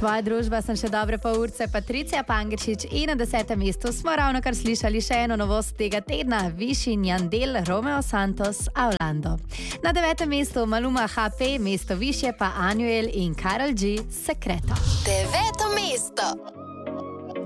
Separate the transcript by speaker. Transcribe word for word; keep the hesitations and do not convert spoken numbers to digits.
Speaker 1: Tvoja družba sem še dobre pol urce, Patricija Pangerčič, in na desetem mestu smo ravno kar slišali še eno novost tega tedna, Viši Njandel, Romeo Santos, Aulando. Na devetem mestu Maluma H P, mesto višje pa Anuel in Karol G, Secreto.
Speaker 2: Deveto mesto.